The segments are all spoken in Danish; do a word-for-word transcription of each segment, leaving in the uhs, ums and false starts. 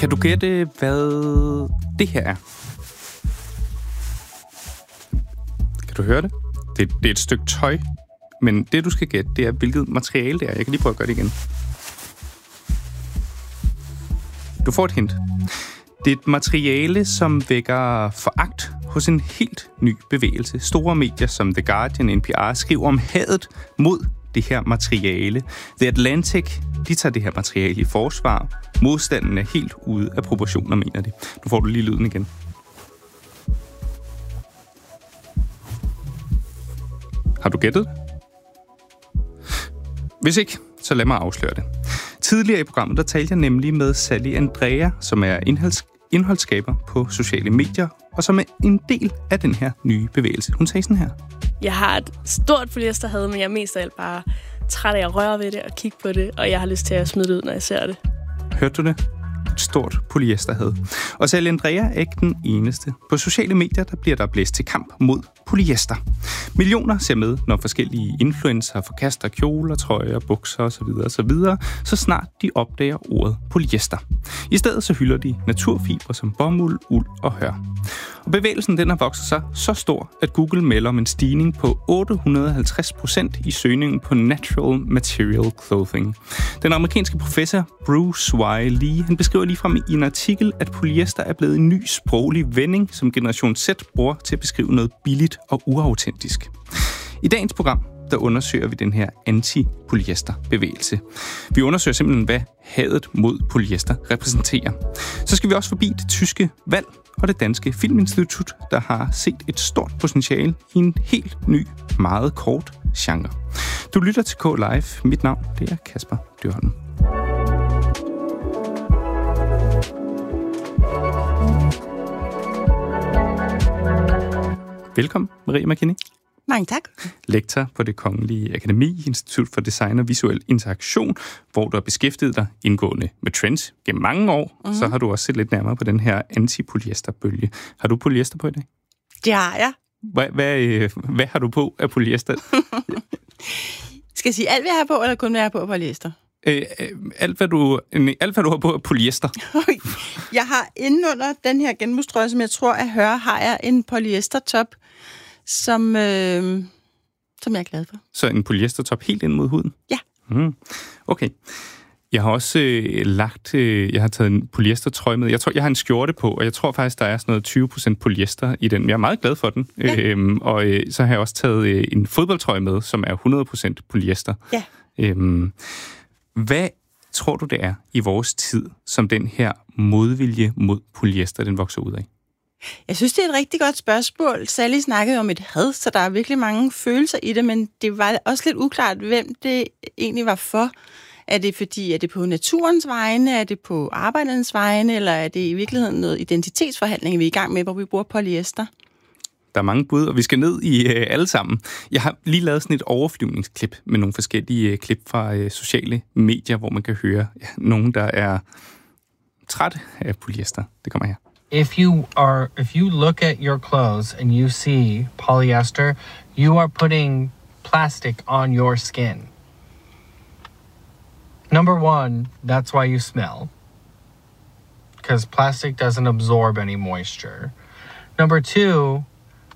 Kan du gætte, hvad det her er? Kan du høre det? Det, det er et stykke tøj, men det, du skal gætte, det er, hvilket materiale det er. Jeg kan lige prøve at gøre det igen. Du får et hint. Det er et materiale, som vækker foragt hos en helt ny bevægelse. Store medier som The Guardian, N P R skriver om hadet mod det her materiale. The Atlantic, de tager det her materiale i forsvar. Modstanden er helt ude af proportioner, mener de. Nu får du lige lyden igen. Har du gættet? Hvis ikke, så lad mig afsløre det. Tidligere i programmet, der talte jeg nemlig med Sally Andrea, som er indholds- indholdsskaber på sociale medier, og som er en del af den her nye bevægelse. Hun sagde sådan her. Jeg har et stort polyesterhad, men jeg er mest af alt bare træt af at røre ved det og kigge på det, og jeg har lyst til at smide det ud, når jeg ser det. Hørte du det? Et stort polyesterhad. Og Sally Andrea er ikke den eneste. På sociale medier, der bliver der blæst til kamp mod polyester. Millioner ser med, når forskellige influencer forkaster kjoler, trøjer, bukser osv. osv., så snart de opdager ordet polyester. I stedet så hylder de naturfibre som bomuld, uld og hør. Og bevægelsen den har vokset sig så stor, at Google melder om en stigning på otte hundrede og halvtreds procent i søgningen på natural material clothing. Den amerikanske professor Bruce Y. Lee han beskriver ligefrem i en artikel, at polyester er blevet en ny sproglig vending, som Generation Z bruger til at beskrive noget billigt og uautentisk. I dagens program der undersøger vi den her anti-polyester-bevægelse. Vi undersøger simpelthen, hvad hadet mod polyester repræsenterer. Så skal vi også forbi det tyske valg og det danske filminstitut, der har set et stort potentiale i en helt ny, meget kort genre. Du lytter til K Live. Mit navn det er Kasper Dyrholm. Velkommen, Maria McKinney. Mange tak. Lektor på Det Kongelige Akademi, Institut for Design og Visuel Interaktion, hvor du har beskæftiget dig indgående med trends gennem mange år. Mm-hmm. Så har du også set lidt nærmere på den her anti-polyesterbølge. Har du polyester på i dag? Det har jeg. Hvad, hvad, hvad har du på af polyester? Skal jeg sige alt, hvad jeg har på, eller kun hvad jeg har på af polyester? Øh, alt, hvad du, alt, hvad du har på af polyester. Jeg har indenunder den her genbrugstrøje, som jeg tror, jeg hører, har jeg en polyestertop, som, øh, som jeg er glad for. Så en polyestertop helt ind mod huden? Ja. Mm. Okay. Jeg har også øh, lagt, øh, jeg har taget en polyestertrøje med. Jeg tror, jeg har en skjorte på, og jeg tror faktisk, der er sådan noget tyve procent polyester i den. Jeg er meget glad for den. Ja. Øhm, og øh, så har jeg også taget øh, en fodboldtrøje med, som er hundrede procent polyester. Ja. Øhm, hvad tror du, det er i vores tid, som den her modvilje mod polyester, den vokser ud af? Jeg synes, det er et rigtig godt spørgsmål. Sally snakkede om et had, så der er virkelig mange følelser i det, men det var også lidt uklart, hvem det egentlig var for. Er det fordi, er det på naturens vegne, er det på arbejdernes vegne, eller er det i virkeligheden noget identitetsforhandling, vi er i gang med, hvor vi bruger polyester? Der er mange bud, og vi skal ned i øh, alle sammen. Jeg har lige lavet sådan et overflyvningsklip med nogle forskellige øh, klip fra øh, sociale medier, hvor man kan høre ja, nogen, der er træt af polyester. Det kommer her. If you are, if you look at your clothes and you see polyester, you are putting plastic on your skin. Number one, that's why you smell, because plastic doesn't absorb any moisture. Number two,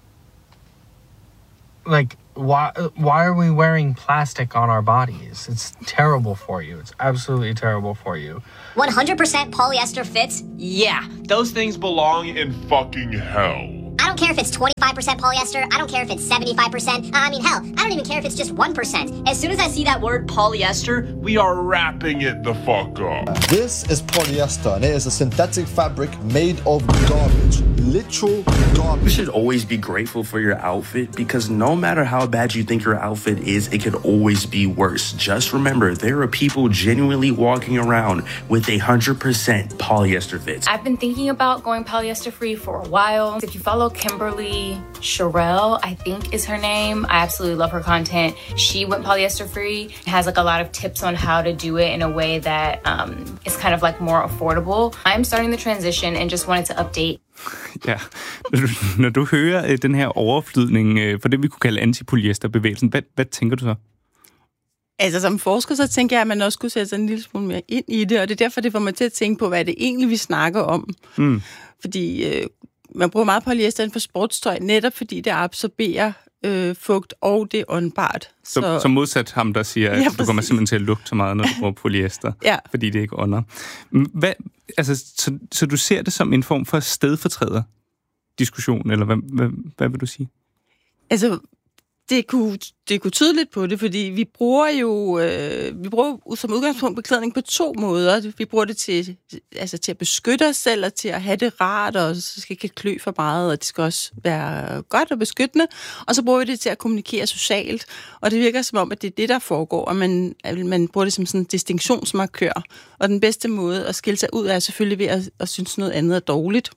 like, why why are we wearing plastic on our bodies? It's terrible for you. It's absolutely terrible for you. one hundred percent polyester fits? Yeah, those things belong in fucking hell. I don't care if it's twenty-five percent polyester. I don't care if it's seventy-five percent. I mean, hell, I don't even care if it's just one percent. As soon as I see that word polyester, we are wrapping it the fuck up. This is polyester, and it is a synthetic fabric made of garbage. Literal garbage. You should always be grateful for your outfit, because no matter how bad you think your outfit is, it could always be worse. Just remember, there are people genuinely walking around with a one hundred percent polyester fits. I've been thinking about going polyester free for a while. If you follow Kimberly Sherrill, I think is her name. I absolutely love her content. She went polyester free, has like a lot of tips on how to do it in a way that um, is kind of like more affordable. I'm starting the transition and just wanted to update. Ja, når du, når du hører øh, den her overflydning øh, for det, vi kunne kalde antipolyesterbevægelsen, hvad, hvad tænker du så? Altså som forsker, så tænker jeg, at man også skulle sætte sig en lille smule mere ind i det, og det er derfor, det får mig til at tænke på, hvad det egentlig vi snakker om. Mm. Fordi øh, man bruger meget polyester inden for sportstøj, netop fordi det absorberer øh, fugt, og det er åndbart. Så, så, så modsat ham, der siger, at ja, du kommer simpelthen til at lugte så meget, når du bruger polyester, ja. Fordi det ikke ånder. Hvad, altså, så, så du ser det som en form for stedfortræder diskussion, eller hvad, hvad, hvad vil du sige? Altså, det kunne, det kunne tyde lidt på det, fordi vi bruger jo øh, vi bruger som udgangspunkt beklædning på to måder. Vi bruger det til, altså til at beskytte os selv, og til at have det rart, og så skal ikke klø for meget, og det skal også være godt og beskyttende. Og så bruger vi det til at kommunikere socialt, og det virker som om, at det er det, der foregår, og man, man bruger det som sådan en distinktionsmarkør. Og den bedste måde at skille sig ud af er selvfølgelig ved at, at synes noget andet er dårligt.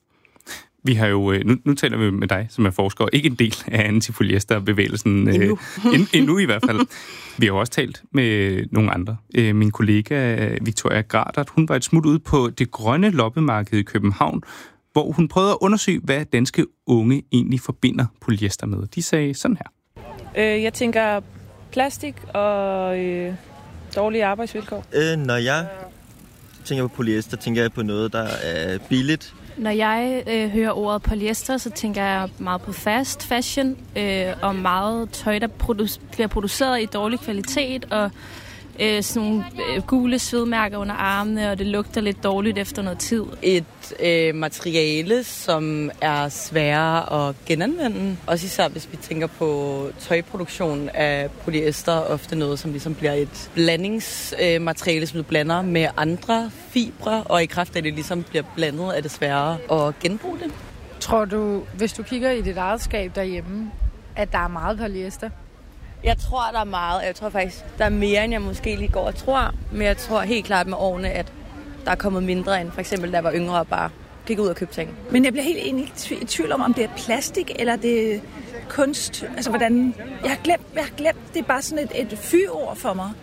Vi har jo, nu, nu taler vi med dig, som er forsker, ikke en del af antipolyester-bevægelsen, endnu. Øh, end, endnu i hvert fald. Vi har jo også talt med nogle andre. Øh, min kollega Victoria Gradert, hun var et smut ude på det grønne loppemarked i København, hvor hun prøvede at undersøge, hvad danske unge egentlig forbinder polyester med. De sagde sådan her. Øh, jeg tænker plastik og øh, dårlige arbejdsvilkår. Øh, når jeg tænker på polyester, tænker jeg på noget, der er billigt. Når jeg øh, hører ordet polyester, så tænker jeg meget på fast fashion øh, og meget tøj, der produ- bliver produceret i dårlig kvalitet og øh, sådan nogle øh, gule svedmærker under armene, og det lugter lidt dårligt efter noget tid. Et øh, materiale, som er sværere at genanvende. Også især hvis vi tænker på tøjproduktion af polyester, ofte noget, som ligesom bliver et blandingsmateriale, øh, som du blander med andre fibre, og i kraft af det ligesom bliver blandet, er det sværere at genbruge det. Tror du, hvis du kigger i dit eget skab derhjemme, at der er meget polyester? Jeg tror, der er meget. Jeg tror faktisk, der er mere, end jeg måske lige går og tror. Men jeg tror helt klart med årene, at der er kommet mindre end for eksempel, da jeg var yngre og bare gik ud og købte ting. Men jeg bliver helt enig i tvivl om, om det er plastik eller det er kunst. Altså, hvordan... Jeg har glemt, jeg har glemt. Det er bare sådan et, et fyord for mig.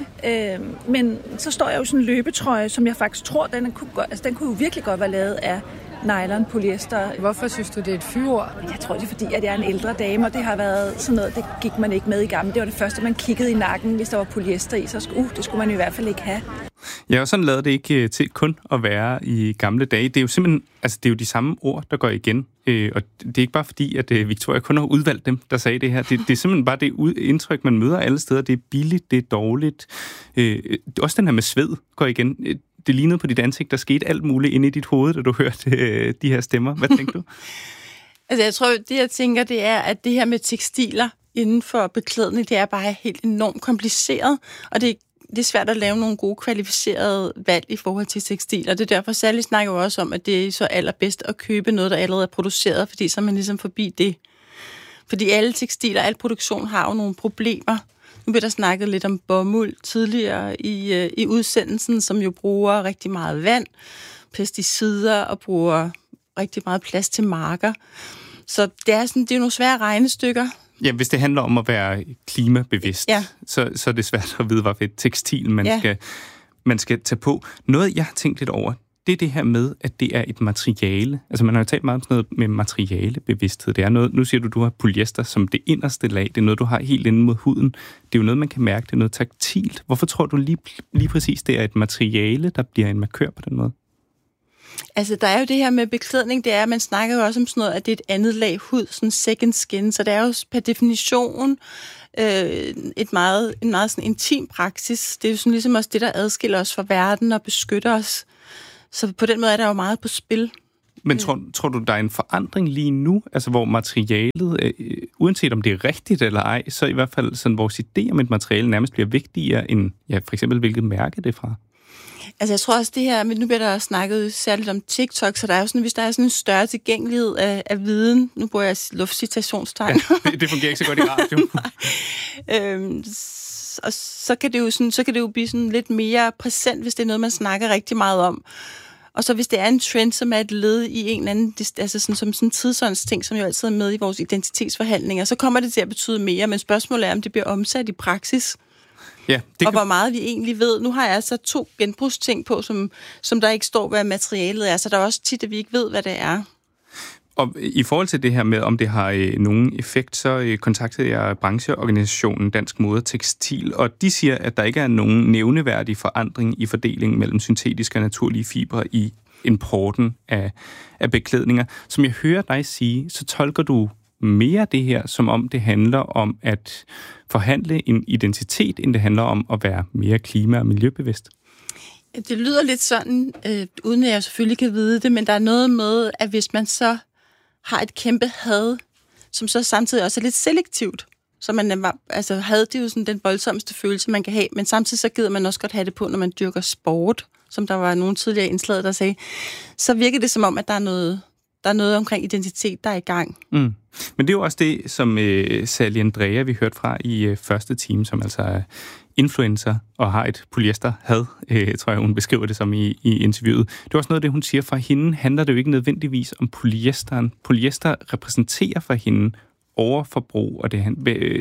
øhm, men så står jeg jo sådan en løbetrøje, som jeg faktisk tror, den kunne, altså, den kunne jo virkelig godt være lavet af nylon, polyester. Hvorfor synes du, det er et fyord? Jeg tror, det er fordi, at jeg er en ældre dame, og det har været sådan noget, det gik man ikke med i gamle. Det var det første, man kiggede i nakken, hvis der var polyester i, så skulle, uh, det skulle man i hvert fald ikke have. Ja, og sådan lavede det ikke til kun at være i gamle dage. Det er jo simpelthen, altså det er jo de samme ord, der går igen. Øh, og det er ikke bare fordi, at øh, Victoria kun har udvalgt dem, der sagde det her. Det, det er simpelthen bare det ud, indtryk, man møder alle steder. Det er billigt, det er dårligt. Øh, også den her med sved går igen. Det lignede på dit ansigt, der skete alt muligt inde i dit hoved, da du hørte øh, de her stemmer. Hvad tænker du? Altså jeg tror, det jeg tænker, det er, at det her med tekstiler inden for beklædning, det er bare helt enormt kompliceret, og det er Det er svært at lave nogle gode kvalificerede valg i forhold til tekstiler. Det er derfor, Sally snakker jo også om, at det er så allerbedst at købe noget, der allerede er produceret, fordi så er man ligesom forbi det. Fordi alle tekstiler, al produktion har jo nogle problemer. Nu bliver der snakket lidt om bomuld tidligere i, i udsendelsen, som jo bruger rigtig meget vand, pesticider og bruger rigtig meget plads til marker. Så det er, sådan, det er nogle svære regnestykker. Ja, hvis det handler om at være klimabevidst, ja. så, så er det svært at vide, hvad for et tekstil man, ja. skal, man skal tage på. Noget, jeg har tænkt lidt over, det er det her med, at det er et materiale. Altså, man har jo talt meget om sådan noget med materialebevidsthed. Det er noget, nu siger du, du har polyester som det inderste lag. Det er noget, du har helt inde mod huden. Det er jo noget, man kan mærke. Det er noget taktilt. Hvorfor tror du lige, lige præcis, det er et materiale, der bliver en markør på den måde? Altså, der er jo det her med beklædning, det er, at man snakker jo også om sådan noget, at det er et andet lag hud, sådan second skin, så det er jo per definition øh, et meget, en meget sådan intim praksis. Det er jo sådan ligesom også det, der adskiller os fra verden og beskytter os. Så på den måde er der jo meget på spil. Men tror, tror du, der er en forandring lige nu, altså hvor materialet, øh, uanset om det er rigtigt eller ej, så i hvert fald sådan, vores idé om et materiale nærmest bliver vigtigere end, ja, for eksempel hvilket mærke det er fra? Altså jeg tror også det her, men nu bliver der snakket særligt om TikTok, så der er jo sådan, hvis der er sådan en større tilgængelighed af, af viden, nu bruger jeg luftcitationstegn. Ja, det, det fungerer ikke så godt i radio. øhm, og så kan det jo sådan, så kan det jo blive sådan lidt mere præsent, hvis det er noget, man snakker rigtig meget om. Og så hvis det er en trend, som er et led i en eller anden, altså sådan, som sådan en tidsåndsting, som jo altid er med i vores identitetsforhandlinger, så kommer det til at betyde mere, men spørgsmålet er, om det bliver omsat i praksis. Ja, det og kan... hvor meget vi egentlig ved. Nu har jeg altså to genbrugsting på, som, som der ikke står, hvad materialet er, så der er også tit, at vi ikke ved, hvad det er. Og i forhold til det her med, om det har øh, nogen effekt, så øh, kontaktede jeg brancheorganisationen Dansk Mode og Tekstil, og de siger, at der ikke er nogen nævneværdig forandring i fordelingen mellem syntetiske og naturlige fibre i importen af, af beklædninger. Som jeg hører dig sige, så tolker du mere det her, som om det handler om at forhandle en identitet, end det handler om at være mere klima- og miljøbevidst. Det lyder lidt sådan, øh, uden at jeg selvfølgelig kan vide det, men der er noget med, at hvis man så har et kæmpe had, som så samtidig også er lidt selektivt, så man altså had, det er jo sådan den voldsomste følelse, man kan have, men samtidig så gider man også godt have det på, når man dyrker sport, som der var nogle tidligere indslag, der sagde, så virker det som om, at der er noget, der er noget omkring identitet, der er i gang. Mm. Men det er jo også det, som øh, Sally Andrea, vi hørte fra i øh, første time, som altså er influencer og har et polyester-had, øh, tror jeg, hun beskriver det som i, i interviewet. Det er også noget af det, hun siger. For hende handler det jo ikke nødvendigvis om polyesteren. Polyester repræsenterer for hende overforbrug, og det, øh,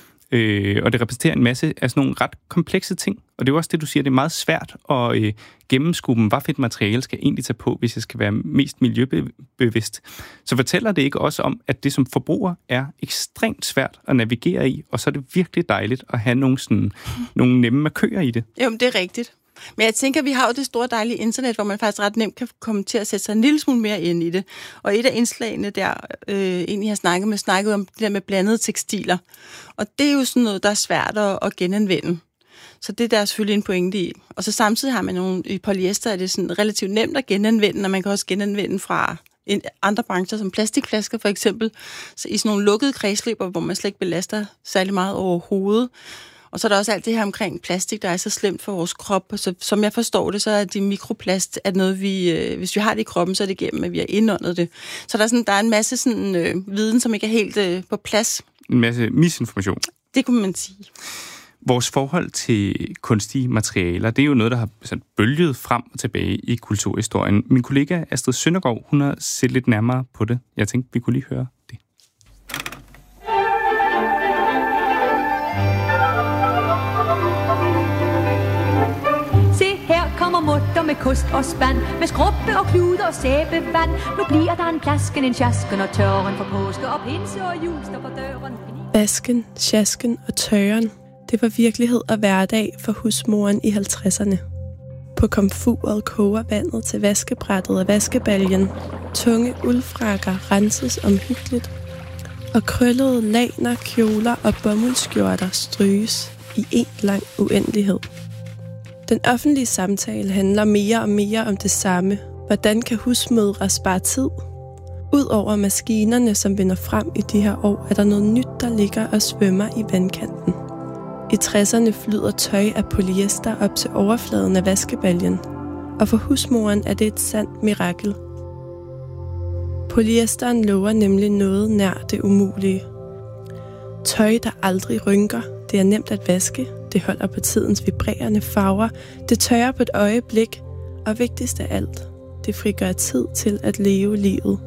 øh, og det repræsenterer en masse af sådan nogle ret komplekse ting. Og det er jo også det, du siger, det er meget svært at øh, gennemskue dem, hvad for et materiale skal jeg egentlig tage på, hvis jeg skal være mest miljøbevidst. Så fortæller det ikke også om, at det som forbruger er ekstremt svært at navigere i, og så er det virkelig dejligt at have nogle, sådan, nogle nemme markører i det. Jo, det er rigtigt. Men jeg tænker, vi har jo det store dejlige internet, hvor man faktisk ret nemt kan komme til at sætte sig en lille smule mere ind i det. Og et af indslagene der, øh, egentlig har snakket med, snakket om det der med blandede tekstiler. Og det er jo sådan noget, der er svært at, at genanvende. Så det der er selvfølgelig en pointe i. Og så samtidig har man nogle, i polyester er det sådan relativt nemt at genanvende, og man kan også genanvende fra andre brancher, som plastikflasker for eksempel, så i sådan nogle lukkede kredsløber, hvor man slet ikke belaster særlig meget overhovedet. Og så er der også alt det her omkring plastik, der er så slemt for vores krop. Så, som jeg forstår det, så er det mikroplast, at noget vi, øh, hvis vi har det i kroppen, så er det gennem, at vi har indåndet det. Så der er, sådan, der er en masse sådan, øh, viden, som ikke er helt øh, på plads. En masse misinformation. Det kunne man sige. Vores forhold til kunstige materialer, det er jo noget, der har sådan bølget frem og tilbage i kulturhistorien. Min kollega Astrid Søndergaard, hun har set lidt nærmere på det. Jeg tænkte, vi kunne lige høre det. Kommer mutter med kost og spand, med skrubbe og klude og sæbevand. Nu bliver der en plasken, en sjasken og tørren for påske og pinse og jul står for døren. Basken, sjasken og tørren, det var virkelighed og hverdag for husmoren i halvtredserne. På komfuret koger vandet til vaskebrættet og vaskebaljen. Tunge uldfrakker renses omhyggeligt. Og krøllede laner, kjoler og bomuldskjorter stryges i en lang uendelighed. Den offentlige samtale handler mere og mere om det samme. Hvordan kan husmødre spare tid? Udover maskinerne, som vinder frem i de her år, er der noget nyt, der ligger og svømmer i vandkanten. I tresserne flyder tøj af polyester op til overfladen af vaskebaljen. Og for husmoren er det et sandt mirakel. Polyesteren lover nemlig noget nær det umulige. Tøj, der aldrig rynker. Det er nemt at vaske. Det holder på tidens vibrerende farver. Det tørrer på et øjeblik. Og vigtigst af alt, det frigør tid til at leve livet.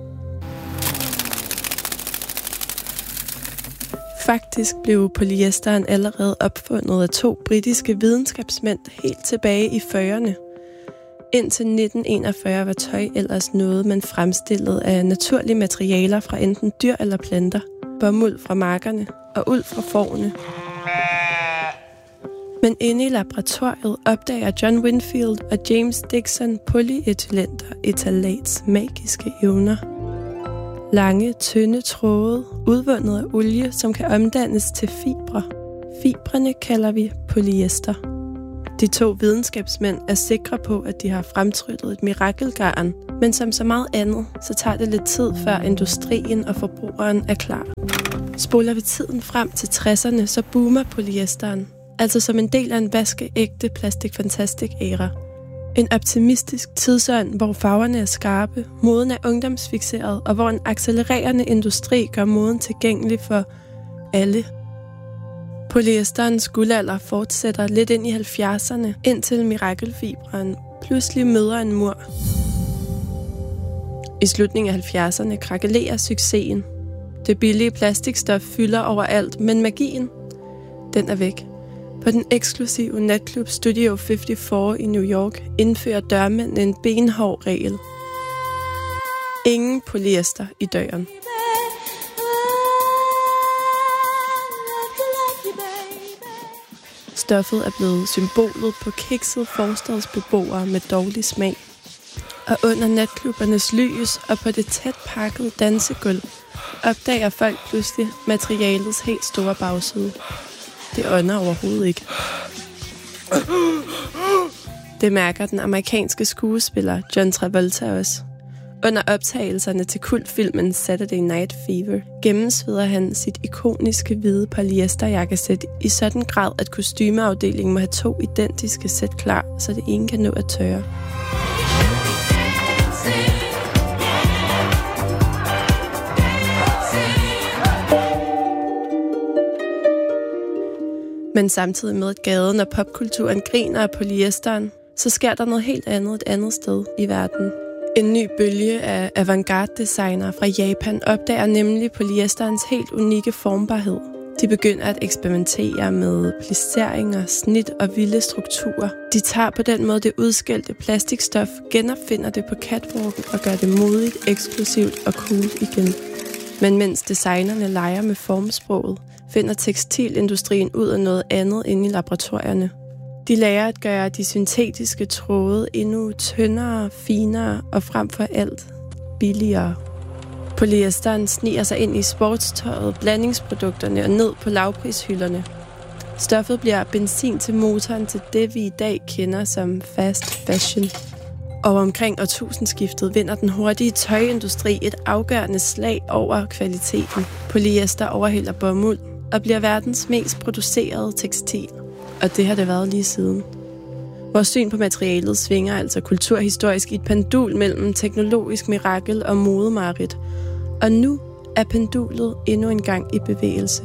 Faktisk blev polyesteren allerede opfundet af to britiske videnskabsmænd helt tilbage i fyrrerne. Indtil nitten enogfyrre var tøj ellers noget, man fremstillede af naturlige materialer fra enten dyr eller planter. Bomuld fra markerne og uld fra fårene. Men inde i laboratoriet opdager John Winfield og James Dixon polyethylenter etalats magiske evner. Lange, tynde tråde, udvundet af olie, som kan omdannes til fibre. Fibrene kalder vi polyester. De to videnskabsmænd er sikre på, at de har fremtryllet et mirakelgarn, men som så meget andet, så tager det lidt tid, før industrien og forbrugeren er klar. Spoler vi tiden frem til tresserne, så boomer polyesteren, altså som en del af en vaskeægte plastik-fantastik-æra. En optimistisk tidsånd, hvor farverne er skarpe, moden er ungdomsfikseret, og hvor en accelererende industri gør moden tilgængelig for alle. Polyesterens guldalder fortsætter lidt ind i halvfjerdserne, indtil mirakelfibren pludselig møder en mur. I slutningen af halvfjerdserne krakelerer succesen. Det billige plastikstof fylder overalt, men magien, den er væk. På den eksklusive natklub Studio femoghalvfjerds i New York indfører dørmændene en benhård regel. Ingen polyester i døren. Stoffet er blevet symbolet på kiksede forstadsbeboere med dårlig smag. Og under natklubbernes lys og på det tæt pakkede dansegulv opdager folk pludselig materialets helt store bagside. Det ånder overhovedet ikke. Det mærker den amerikanske skuespiller John Travolta også. Under optagelserne til kultfilmen Saturday Night Fever gennemsveder han sit ikoniske hvide polyesterjakkesæt i sådan grad, at kostymeafdelingen må have to identiske sæt klar, så det ene kan nå at tørre. Men samtidig med, at gaden og popkulturen griner af polyesteren, så sker der noget helt andet et andet sted i verden. En ny bølge af avantgarde-designere fra Japan opdager nemlig polyesterens helt unikke formbarhed. De begynder at eksperimentere med plisseringer, snit og vilde strukturer. De tager på den måde det udskældte plastikstof, genopfinder det på catwalken og gør det modigt, eksklusivt og cool igen. Men mens designerne leger med formsproget, finder tekstilindustrien ud af noget andet inde i laboratorierne. De lærer at gøre de syntetiske tråde endnu tyndere, finere og frem for alt billigere. Polyesteren sniger sig ind i sportstøjet, blandingsprodukterne og ned på lavprishylderne. Stoffet bliver benzin til motoren til det, vi i dag kender som fast fashion. Og omkring årtusindskiftet vinder den hurtige tøjindustri et afgørende slag over kvaliteten. Polyester overhælder bomuld og bliver verdens mest producerede tekstil. Og det har det været lige siden. Vores syn på materialet svinger altså kulturhistorisk i et pendul mellem teknologisk mirakel og modemarit. Og nu er pendulet endnu en gang i bevægelse.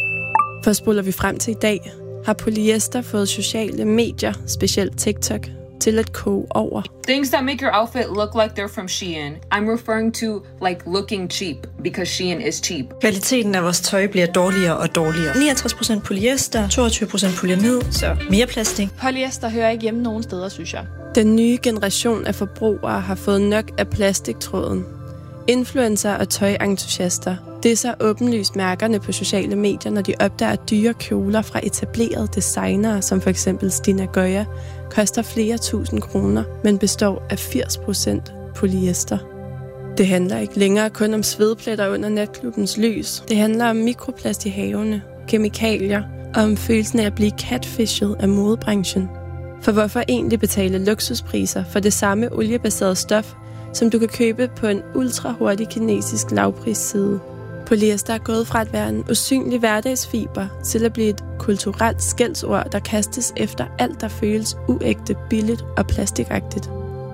For spoler vi frem til i dag, har polyester fået sociale medier, specielt TikTok, til at koge over. Things that make your outfit look like they're from Shein. I'm referring to like looking cheap, because Shein is cheap. Kvaliteten af vores tøj bliver dårligere og dårligere. niogtres procent polyester, toogtyve procent polyamid, så mere plastik. Polyester hører ikke hjemme nogen steder, synes jeg. Den nye generation af forbrugere har fået nok af plastiktråden. Influencer og tøjentusiaster, det er så åbenlyst mærkerne på sociale medier, når de opdager dyre kjoler fra etablerede designere, som for eksempel Stina Goya, koster flere tusind kroner, men består af firs procent polyester. Det handler ikke længere kun om svedpletter under natklubbens lys. Det handler om mikroplast i havene, kemikalier og om følelsen af at blive catfished af modebranchen. For hvorfor egentlig betale luksuspriser for det samme oliebaserede stof, som du kan købe på en ultrahurtig kinesisk lavprisside? Polyester er gået fra at være en usynlig hverdagsfiber til at blive et kulturelt skældsord, der kastes efter alt, der føles uægte, billigt og plastikagtigt.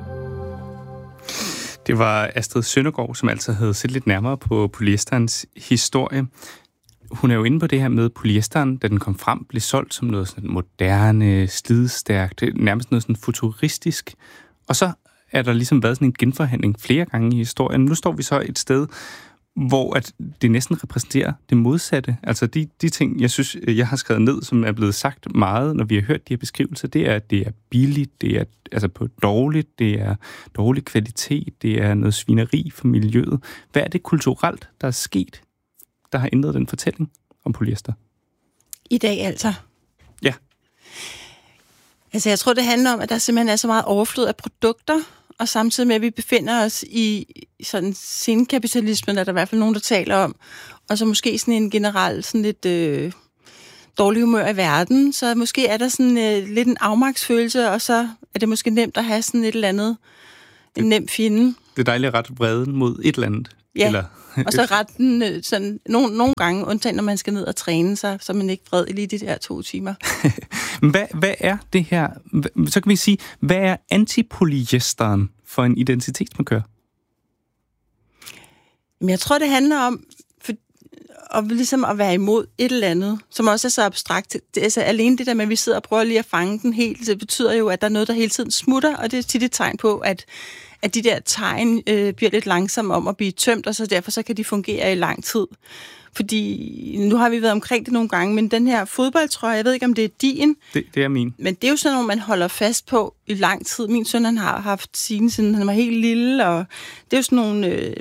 Det var Astrid Søndergaard, som altså havde set lidt nærmere på polyesterens historie. Hun er jo inde på det her med polyesteren, da den kom frem, blev solgt som noget sådan moderne, slidstærkt, nærmest noget sådan futuristisk. Og så er der ligesom været sådan en genforhandling flere gange i historien. Nu står vi så et sted, hvor at det næsten repræsenterer det modsatte. Altså de, de ting, jeg synes, jeg har skrevet ned, som er blevet sagt meget, når vi har hørt de her beskrivelser, det er, at det er billigt, det er altså på dårligt, det er dårlig kvalitet, det er noget svineri for miljøet. Hvad er det kulturelt, der er sket, der har ændret den fortælling om polyester? I dag altså? Ja. Altså jeg tror, det handler om, at der simpelthen er så meget overflod af produkter, og samtidig med, at vi befinder os i sådan senkapitalismen, er der i hvert fald nogen, der taler om, og så måske sådan en generel sådan lidt øh, dårlig humør i verden, så måske er der sådan øh, lidt en afmagtsfølelse, og så er det måske nemt at have sådan et eller andet, en nem fjende. Det er dejligt at rette vreden mod et eller andet. Ja, eller og så retten øh, sådan nogle, nogle gange, undtagen når man skal ned og træne sig, så er man ikke vred i lige de der to timer. hvad, hvad er det her? Så kan vi sige, hvad er antipolyesteren for en identitetsmarkør? Men jeg tror, det handler om for, og ligesom at være imod et eller andet, som også er så abstrakt. Det er så alene det der med, at vi sidder og prøver lige at fange den helt, det betyder jo, at der er noget, der hele tiden smutter, og det er tit et tegn på, at at de der tegn øh, bliver lidt langsomme om at blive tømt, og så derfor så kan de fungere i lang tid. Fordi nu har vi været omkring det nogle gange, men den her fodboldtrøje, jeg ved ikke, om det er din. Det, det er min. Men det er jo sådan noget, man holder fast på i lang tid. Min søn, han har haft sine, siden han var helt lille, og det er jo sådan nogle... Øh,